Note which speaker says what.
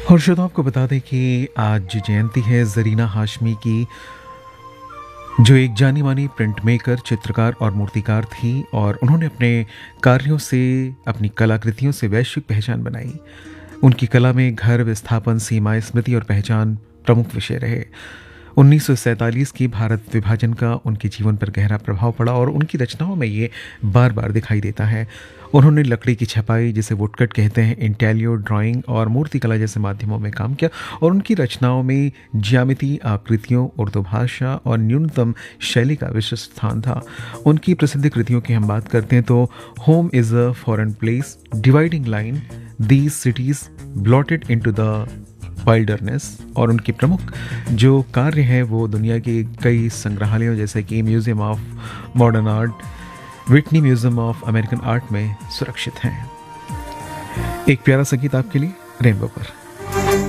Speaker 1: और श्रोता आपको बता दें कि आज जयंती है ज़रीना हाशमी की, जो एक जानी मानी प्रिंट मेकर, चित्रकार और मूर्तिकार थी और उन्होंने अपने कार्यों से, अपनी कलाकृतियों से वैश्विक पहचान बनाई। उनकी कला में घर, विस्थापन, सीमाएं, स्मृति और पहचान प्रमुख विषय रहे। 1947 की भारत विभाजन का उनके जीवन पर गहरा प्रभाव पड़ा और उनकी रचनाओं में ये बार बार दिखाई देता है। उन्होंने लकड़ी की छपाई, जिसे वुडकट कहते हैं, इंटेलियो, ड्राइंग और मूर्तिकला जैसे माध्यमों में काम किया और उनकी रचनाओं में ज्यामिति, आकृतियों, उर्दू भाषा और न्यूनतम शैली का विशिष्ट स्थान था। उनकी प्रसिद्ध कृतियों की हम बात करते हैं तो home is a foreign place, dividing line, these cities blotted into the wilderness, और उनके प्रमुख जो कार्य हैं वो दुनिया के कई संग्रहालयों जैसे कि museum of modern art, Whitney museum of American art में सुरक्षित हैं। एक प्यारा संगीत आपके लिए रेनबो पर।